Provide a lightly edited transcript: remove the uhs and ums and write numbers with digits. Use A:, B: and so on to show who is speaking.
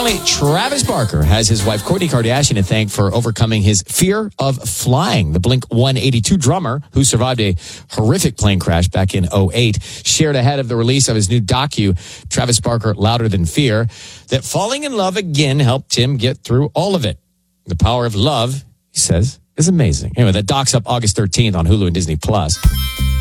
A: Finally, Travis Barker has his wife Kourtney Kardashian to thank for overcoming his fear of flying. The Blink-182 drummer, who survived a horrific plane crash back in 2008, shared ahead of the release of his new docu, Travis Barker, Louder Than Fear, that falling in love again helped him get through all of it. The power of love, he says, is amazing. Anyway, that doc's up August 13th on Hulu and Disney+.